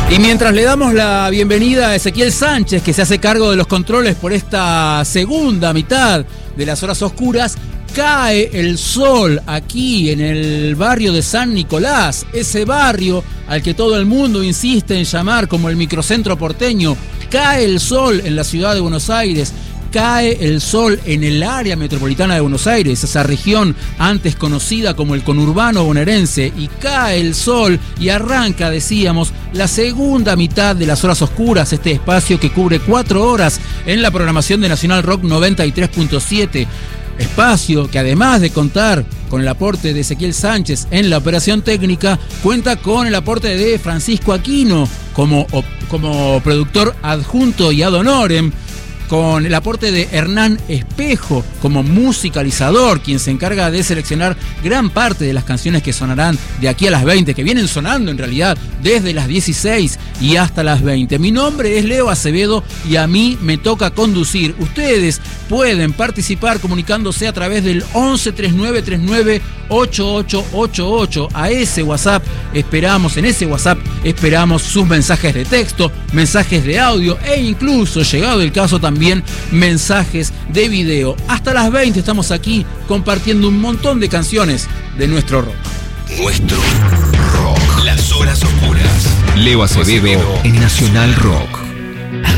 Y mientras le damos la bienvenida a Ezequiel Sánchez, que se hace cargo de los controles por esta segunda mitad de las horas oscuras, cae el sol aquí en el barrio de San Nicolás, ese barrio al que todo el mundo insiste en llamar como el microcentro porteño. Cae el sol en la ciudad de Buenos Aires. Cae el sol en el área metropolitana de Buenos Aires, esa región antes conocida como el conurbano bonaerense, y cae el sol y arranca, decíamos, la segunda mitad de las horas oscuras, este espacio que cubre 4 horas en la programación de Nacional Rock 93.7. Espacio que, además de contar con el aporte de Ezequiel Sánchez en la operación técnica, cuenta con el aporte de Francisco Aquino como productor adjunto y ad honorem, con el aporte de Hernán Espejo como musicalizador, quien se encarga de seleccionar gran parte de las canciones que sonarán de aquí a las 20, que vienen sonando en realidad desde las 16 y hasta las 20. Mi nombre es Leo Acevedo y a mí me toca conducir. Ustedes pueden participar comunicándose a través del 11 39 39 8888. A ese WhatsApp esperamos, en ese WhatsApp esperamos sus mensajes de texto, mensajes de audio e incluso, llegado el caso, también mensajes de video. Hasta las 20 estamos aquí compartiendo un montón de canciones de nuestro rock. Nuestro rock. Las horas oscuras. Leo Acevedo en Nacional Rock.